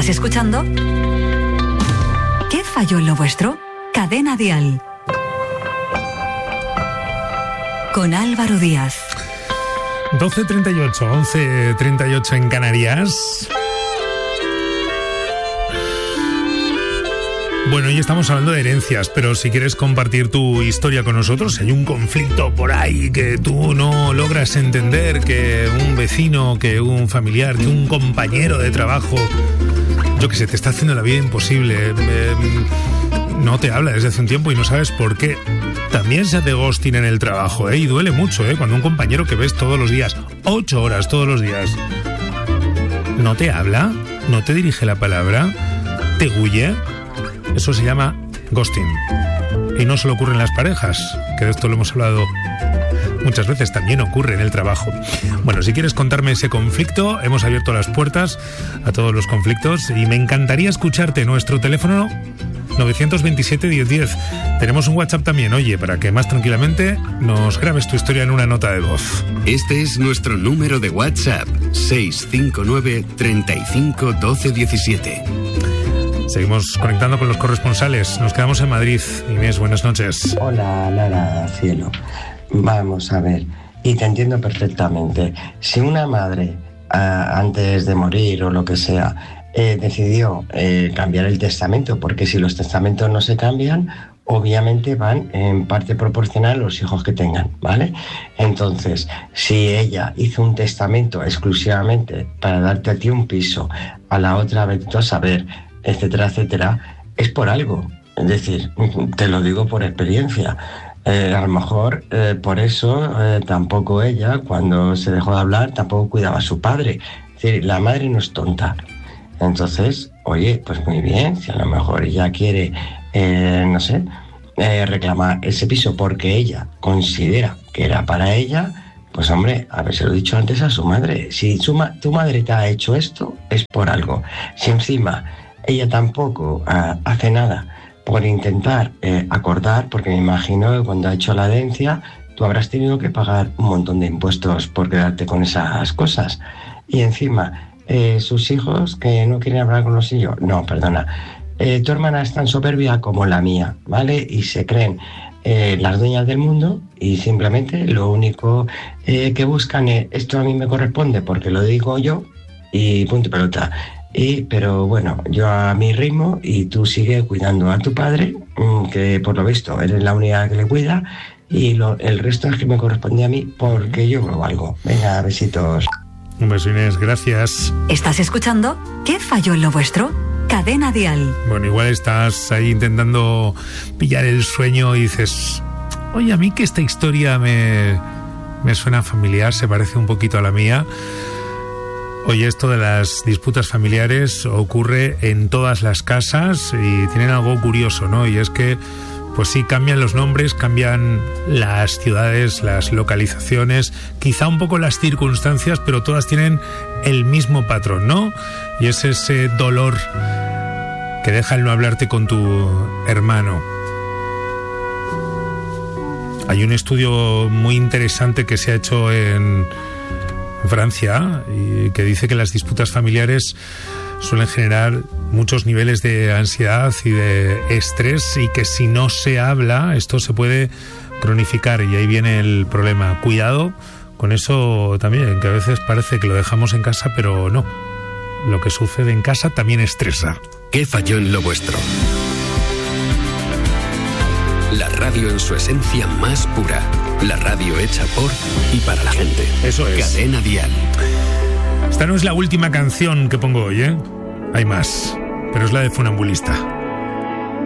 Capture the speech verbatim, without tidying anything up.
¿Estás escuchando? ¿Qué falló en lo vuestro? Cadena Dial. Con Álvaro Díaz. doce treinta y ocho, once treinta y ocho en Canarias. Bueno, hoy estamos hablando de herencias, pero si quieres compartir tu historia con nosotros, si hay un conflicto por ahí que tú no logras entender, que un vecino, que un familiar, que un compañero de trabajo, yo que sé, te está haciendo la vida imposible, eh, no te habla desde hace un tiempo y no sabes por qué. También se hace ghosting en el trabajo, ¿eh? Y duele mucho, ¿eh? Cuando un compañero que ves todos los días, ocho horas todos los días, no te habla, no te dirige la palabra, te huye. Eso se llama ghosting. Y no solo ocurre en las parejas, que de esto lo hemos hablado muchas veces, también ocurre en el trabajo. Bueno, si quieres contarme ese conflicto, hemos abierto las puertas a todos los conflictos y me encantaría escucharte. Nuestro teléfono nueve dos siete, diez diez. Tenemos un WhatsApp también, oye, para que más tranquilamente nos grabes tu historia en una nota de voz. Este es nuestro número de WhatsApp, seis cinco nueve, treinta y cinco, doce diecisiete. Seguimos conectando con los corresponsales. Nos quedamos en Madrid. Inés, buenas noches. Hola, Lara, cielo. Vamos a ver, y te entiendo perfectamente. Si una madre, uh, antes de morir o lo que sea, eh, decidió eh, cambiar el testamento, porque si los testamentos no se cambian, obviamente van en parte proporcional a los hijos que tengan, ¿vale? Entonces, si ella hizo un testamento exclusivamente para darte a ti un piso, a la otra, vete tú a saber, etcétera, etcétera, es por algo. Es decir, te lo digo por experiencia. Eh, a lo mejor eh, por eso eh, tampoco ella, cuando se dejó de hablar, tampoco cuidaba a su padre. Es decir, la madre no es tonta. Entonces, oye, pues muy bien, si a lo mejor ella quiere, eh, no sé, eh, reclamar ese piso porque ella considera que era para ella, pues hombre, habérselo dicho antes a su madre. Si su ma- tu madre te ha hecho esto, es por algo. Si encima ella tampoco uh, hace nada por intentar eh, acordar, porque me imagino que cuando ha hecho la herencia tú habrás tenido que pagar un montón de impuestos por quedarte con esas cosas. Y encima, eh, sus hijos que no quieren hablar con los hijos, no, perdona, eh, tu hermana es tan soberbia como la mía, ¿vale? Y se creen eh, las dueñas del mundo y simplemente lo único eh, que buscan es, esto a mí me corresponde porque lo digo yo y punto pelota. Y, pero bueno, yo a mi ritmo y tú sigue cuidando a tu padre, que por lo visto eres la única que le cuida, y lo, el resto es que me corresponde a mí porque yo lo valgo. Venga, besitos. Un beso, Inés, gracias. ¿Estás escuchando? ¿Qué falló en lo vuestro? Cadena Dial. Bueno, igual estás ahí intentando pillar el sueño y dices, oye, a mí que esta historia me, me suena familiar, se parece un poquito a la mía. Oye, esto de las disputas familiares ocurre en todas las casas y tienen algo curioso, ¿no? Y es que, pues sí, cambian los nombres, cambian las ciudades, las localizaciones, quizá un poco las circunstancias, pero todas tienen el mismo patrón, ¿no? Y es ese dolor que deja el no hablarte con tu hermano. Hay un estudio muy interesante que se ha hecho en Francia, y que dice que las disputas familiares suelen generar muchos niveles de ansiedad y de estrés y que si no se habla esto se puede cronificar y ahí viene el problema. Cuidado con eso también, que a veces parece que lo dejamos en casa, pero no. Lo que sucede en casa también estresa. ¿Qué falló en lo vuestro? La radio en su esencia más pura. La radio hecha por y para la gente. Eso es. Cadena Dial. Esta no es la última canción que pongo hoy, ¿eh? Hay más, pero es la de Funambulista.